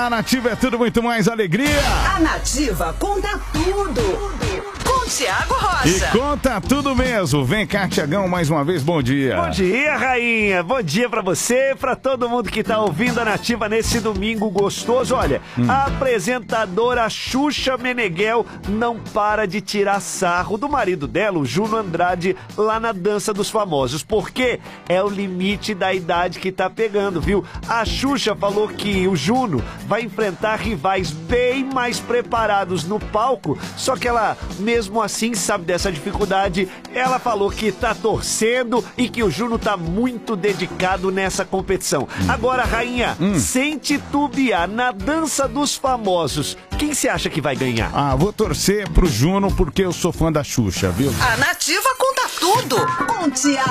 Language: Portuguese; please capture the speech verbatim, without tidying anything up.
Na Nativa é tudo muito mais alegria. A Nativa conta tudo. Com Tiago Rocha. E conta tudo mesmo. Vem cá, Tiagão, mais uma vez, bom dia. Bom dia, rainha. Bom dia pra você, pra todo mundo que tá ouvindo a Nativa nesse domingo gostoso. Olha, hum. a apresentadora Xuxa Meneghel não para de tirar sarro do marido dela, o Juno Andrade, lá na Dança dos Famosos. Porque é o limite da idade que tá pegando, viu? A Xuxa falou que o Juno vai enfrentar rivais bem mais preparados no palco, só que ela, mesmo assim, sabe dessa dificuldade. Ela falou que tá torcendo e que o Juno tá muito dedicado nessa competição. Hum. Agora, rainha, hum. sem titubear, na Dança dos Famosos, quem você acha que vai ganhar? Ah, vou torcer pro Juno porque eu sou fã da Xuxa, viu? A Nativa conta tudo com Tiago.